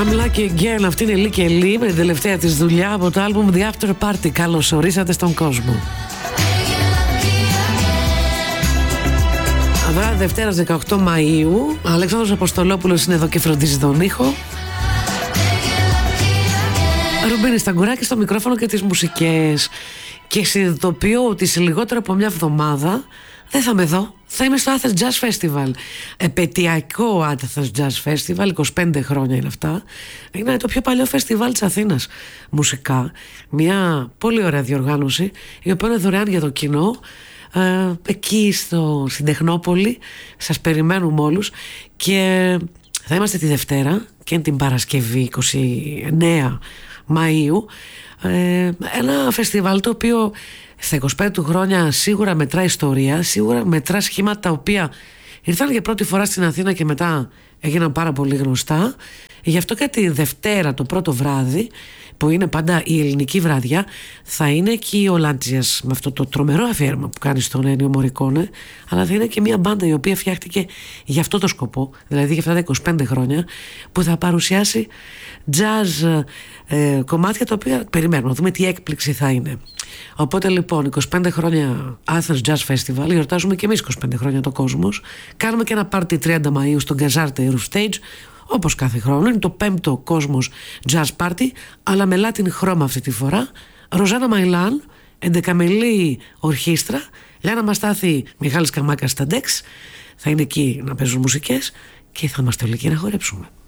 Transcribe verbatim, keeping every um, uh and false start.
I'm Lucky Again, αυτή είναι η Lee Kelly με την τελευταία της δουλειά από το άλμπουμ The After Party. Καλώς ορίσατε στον κόσμο. Βράδυ Δευτέρας δεκαοκτώ Μαΐου, ο Αλέξανδρος Αποστολόπουλος είναι εδώ και φροντίζει τον ήχο. Ρουμπίνη Σταγκουράκη στο μικρόφωνο και τις μουσικές. Και συνειδητοποιώ ότι σε λιγότερο από μια εβδομάδα δεν θα είμαι εδώ. Θα είμαι στο Athens Jazz Festival. Επαιτειακό Athens Jazz Festival, είκοσι πέντε χρόνια είναι αυτά. Είναι το πιο παλιό φεστιβάλ της Αθήνας μουσικά. Μια πολύ ωραία διοργάνωση, η οποία είναι δωρεάν για το κοινό. Ε, εκεί στο, στην Τεχνόπολη σας περιμένουμε όλους. Και θα είμαστε τη Δευτέρα και την Παρασκευή είκοσι εννέα Μαΐου. Ε, ένα φεστιβάλ το οποίο στα είκοσι πέντε του χρόνια σίγουρα μετρά ιστορία, σίγουρα μετρά σχήματα τα οποία ήρθαν για πρώτη φορά στην Αθήνα και μετά έγιναν πάρα πολύ γνωστά. Γι' αυτό και τη Δευτέρα το πρώτο βράδυ, που είναι πάντα η ελληνική βραδιά, θα είναι και ο Λάντζιας με αυτό το τρομερό αφιέρωμα που κάνει στον Ένιο Μωρικόνε, αλλά θα είναι και μια μπάντα η οποία φτιάχτηκε για αυτό το σκοπό, δηλαδή για αυτά τα είκοσι πέντε χρόνια, που θα παρουσιάσει jazz ε, κομμάτια τα οποία περιμένουμε να δούμε τι έκπληξη θα είναι. Οπότε λοιπόν είκοσι πέντε χρόνια Athens Jazz Festival, γιορτάζουμε και εμείς είκοσι πέντε χρόνια το κόσμος. Κάνουμε και ένα πάρτι τριάντα Μαΐου στο Γκαζάρτε Roof Stage, όπως κάθε χρόνο. Είναι το πέμπτο Κόσμος Jazz Party, αλλά με Latin χρώμα αυτή τη φορά. Ροζάνα Μαϊλάν, εντεκαμελή ορχήστρα, Λιάννα Μαστάθη, Μιχάλης Καμάκας στα ντεξ, θα είναι εκεί να παίζουν μουσικές και θα είμαστε όλοι εκεί να χορέψουμε.